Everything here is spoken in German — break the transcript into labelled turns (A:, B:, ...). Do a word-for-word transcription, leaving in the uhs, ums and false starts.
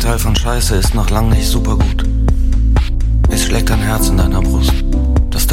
A: Gegenteil von Scheiße ist noch lang nicht super gut. Es schlägt ein Herz in deiner Brust.